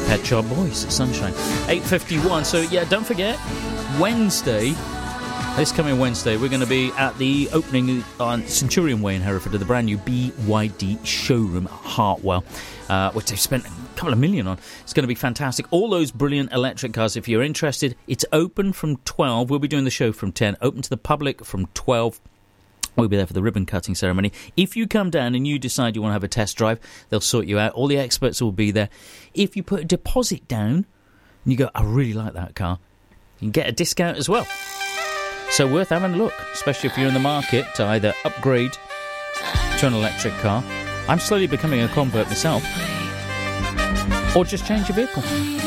Pet Shop Boys, Sunshine. 8:51. So yeah, don't forget, Wednesday. This coming Wednesday, we're going to be at the opening on Centurion Way in Hereford of the brand new BYD showroom at Hartwell, which they've spent a couple of million on. It's going to be fantastic. All those brilliant electric cars. If you're interested, it's open from 12. We'll be doing the show from 10. Open to the public from 12. We'll be there for the ribbon cutting ceremony. If you come down and you decide you want to have a test drive, they'll sort you out. All the experts will be there. If you put a deposit down and you go, I really like that car, you can get a discount as well. So worth having a look, especially if you're in the market to either upgrade to an electric car. I'm slowly becoming a convert myself. Or just change your vehicle.